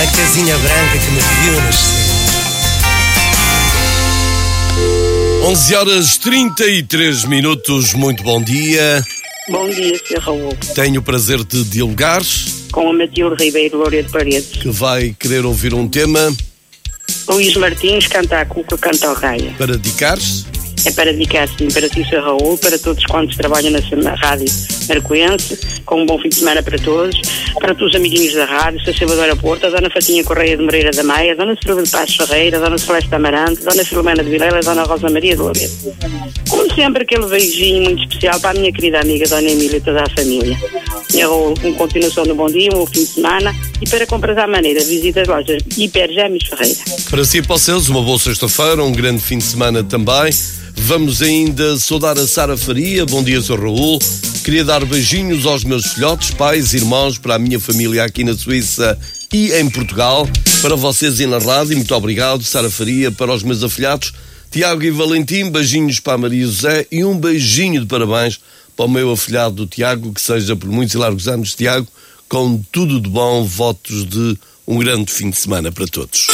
a casinha branca que me viu nascer. 11h33, muito bom dia. Bom dia, Sr. Raul. Tenho o prazer de dialogar. Com a Matilde Ribeiro Loureiro Paredes. Que vai querer ouvir um tema. Luís Martins canta a cuca, canta ao raia. Para dedicar-se? É para dedicar, sim, para ti, Sr. Raul, para todos quantos trabalham na Rádio Marcoense, com um bom fim de semana para todos, para todos os amiguinhos da rádio, Sr. Salvador Porto, a Dona Fatinha Correia de Moreira da Maia, a Dona Silva de Paz Ferreira, a Dona Celeste Amarante, a Dona Filomena de Vilela, a Dona Rosa Maria de Loureiro. Como sempre, aquele beijinho muito especial para a minha querida amiga Dona Emília e toda a família. Sr. Raul, com continuação do bom dia, um bom fim de semana, e para compras à maneira, visita as lojas Hiper Gêmeos Ferreira. Para si e para vocês, uma boa sexta-feira, um grande fim de semana também. Vamos ainda saudar a Sara Faria. Bom dia, Sr. Raul. Queria dar beijinhos aos meus filhotes, pais, irmãos, para a minha família aqui na Suíça e em Portugal. Para vocês e na rádio, muito obrigado, Sara Faria. Para os meus afilhados, Tiago e Valentim, beijinhos para a Maria José e um beijinho de parabéns para o meu afilhado Tiago, que seja por muitos e largos anos, Tiago, com tudo de bom, votos de um grande fim de semana para todos.